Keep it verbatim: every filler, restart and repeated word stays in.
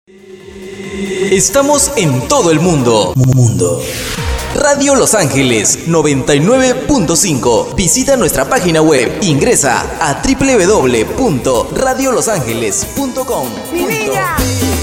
Estamos en todo el mundo. Mundo. Radio Los Ángeles noventa y nueve punto cinco. Visita nuestra página web. Ingresa a doble u doble u doble u punto radio los ángeles punto com. ¡Mi niña!